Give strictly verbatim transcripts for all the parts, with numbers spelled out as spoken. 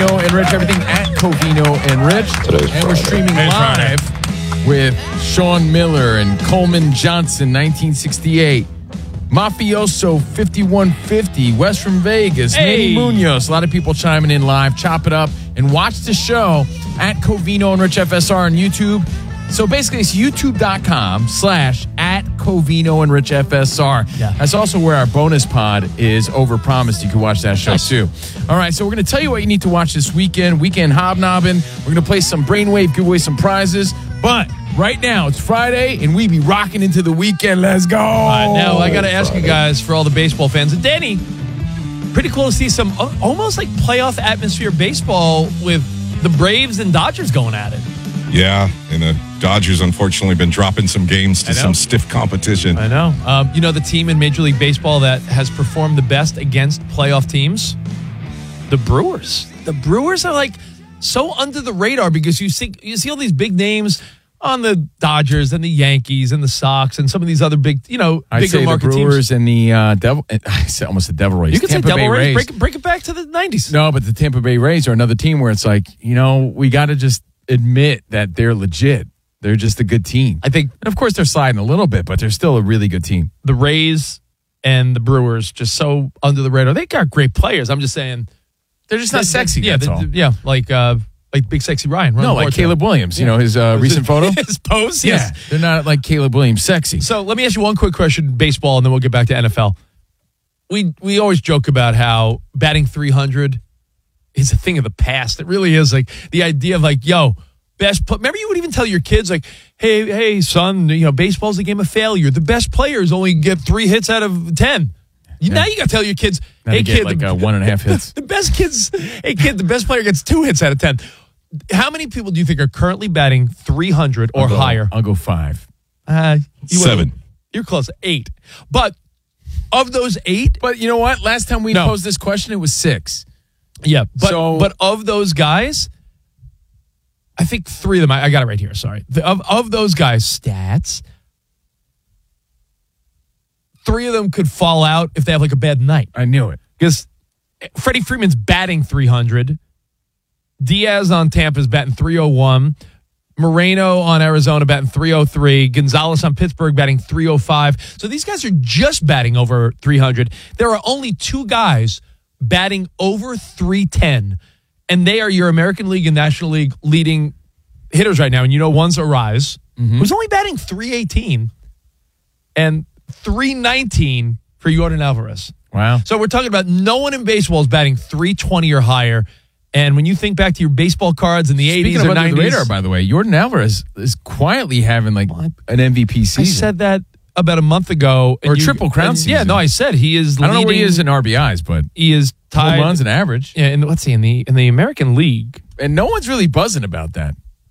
Covino and Rich. Everything at Covino and Rich. Today's and we're streaming Today's live Friday. with Sean Miller and Coleman Johnson, nineteen sixty-eight. Mafioso fifty-one fifty, West from Vegas. Hey. Manny Munoz. A lot of people chiming in live. Chop it up and watch the show at Covino and Rich F S R on YouTube. So basically, it's youtube.com slash at Covino and Rich F S R. Yeah. That's also where our bonus pod is overpromised. You can watch that show Nice. too. All right, so we're going to tell you what you need to watch this weekend. Weekend hobnobbing. We're going to play some Brainwave, give away some prizes. But right now, it's Friday, and we be rocking into the weekend. Let's go. All right, now I got to ask you guys, for all the baseball fans, and Danny, pretty cool to see some uh, almost like playoff atmosphere baseball with the Braves and Dodgers going at it. Yeah, and the Dodgers unfortunately been dropping some games to I know. some stiff competition. I know. Um, you know the team in Major League Baseball that has performed the best against playoff teams? The Brewers. The Brewers are like so under the radar because you see you see all these big names on the Dodgers and the Yankees and the Sox and some of these other big, you know, I'd bigger say the market Brewers teams. and the uh, Devil. I said almost the Devil Rays. You could Tampa say Devil Bay Rays. Break, it- break it back to the nineties. No, but the Tampa Bay Rays are another team where it's like, you know, we got to just admit that they're legit. They're just a good team. I think And of course, they're sliding a little bit, but they're still a really good team. the Rays and the Brewers just so under the radar. They got great players. I'm just saying They're just not sexy. Yeah, that's the- all. yeah, like uh, like big sexy Ryan. No, like Caleb Williams. You know his uh, recent photo. His pose. Yeah, Yes. they're not like Caleb Williams sexy. So let me ask you one quick question, baseball, and then we'll get back to N F L. We we always joke about how batting three hundred is a thing of the past. It really is. Like the idea of like, yo, best. Pl-. Remember, you would even tell your kids like, hey, hey, son, you know, baseball's a game of failure. The best players only get three hits out of ten. You, Now you got to tell your kids, Now hey, they get kid, like the, uh, one and a half hits. the best kids, hey, kid, the best player gets two hits out of ten. How many people do you think are currently batting three hundred or I'll go- higher? I'll go five. Uh, you Seven. were- You're close. Eight. But of those eight, But you know what? Last time we No. posed this question, it was six. yeah. But So- but of those guys, I think three of them. I, I got it right here. Sorry. The, of of those guys, stats. Three of them could fall out if they have like a bad night. I knew it. Because Freddie Freeman's batting three hundred. Diaz on Tampa's batting three oh one. Moreno on Arizona batting three oh three. Gonzalez on Pittsburgh batting three oh five. So these guys are just batting over three hundred. There are only two guys batting over three ten, and they are your American League and National League leading hitters right now. And you know one's Arise, who's only batting three eighteen, and three nineteen for Yordan Alvarez. Wow. So we're talking about no one in baseball is batting three twenty or higher. And when you think back to your baseball cards in the Speaking eighties of or under the nineties, radar, by the way, Jordan Alvarez is quietly having like an M V P season. I said that about a month ago. and Or Triple Crown and- season. Yeah, no, I said he is. I don't know where he leading- is in R B Is, but He is home tied. runs and average. Yeah, and let's see in the in the American League. And no one's really buzzing about that.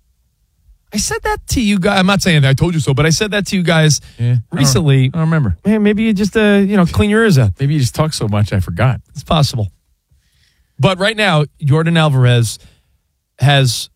I said that to you guys. I'm not saying that I told you so, but I said that to you guys Yeah, I don't- recently. I don't remember. Man, maybe you just uh, you know clean your ears out. Maybe you just talk so much I forgot. It's possible. But right now, Yordan Alvarez has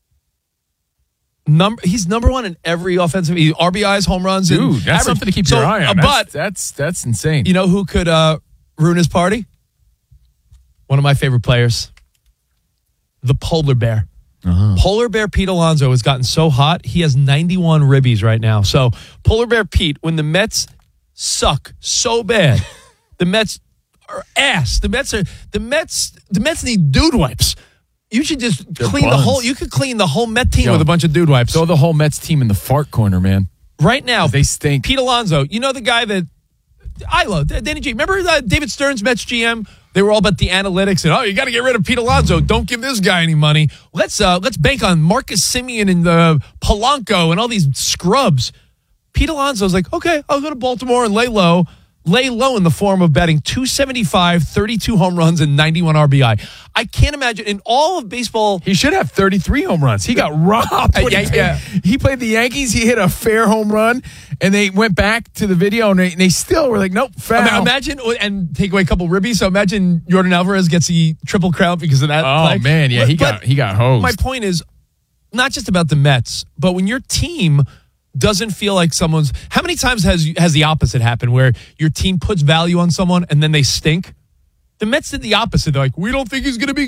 number. He's number one in every offensive he, R B Is, home runs, and Dude, that's average. something to keep So, your eye uh, on. But That's, that's that's insane. you know who could uh, ruin his party? One of my favorite players, the polar bear. Uh-huh. Polar bear Pete Alonso has gotten so hot, he has ninety-one ribbies right now. So polar bear Pete, when the Mets suck so bad, the Mets are ass. The Mets are the Mets. The Mets need dude wipes. You should just They're clean the buns. whole. You could clean the whole Met team Yo, with a bunch of dude wipes. Throw the whole Mets team in the fart corner, man. Right now, They stink. Pete Alonso, you know the guy that I love, Danny G. Remember uh, David Stern's Mets G M? They were all about the analytics and oh, you got to get rid of Pete Alonso. Don't give this guy any money. Let's uh, let's bank on Marcus Semien and uh, Polanco and all these scrubs. Pete Alonso's like, okay, I'll go to Baltimore and lay low. Lay low in the form of batting two seventy-five, thirty-two home runs, and ninety-one R B I. I can't imagine in all of baseball. He should have thirty-three home runs. He got robbed. when Yeah, he, yeah. he played the Yankees. He hit a fair home run, and they went back to the video, and they, and they still were like, nope, foul. Ima- Imagine and take away a couple ribbies. So imagine Yordan Alvarez gets the triple crown because of that. Oh, play. man, yeah, But- he got but he got hosed. My point is not just about the Mets, but when your team doesn't feel like someone's. How many times has has the opposite happened where your team puts value on someone and then they stink? The Mets did the opposite. They're like, we don't think he's going to be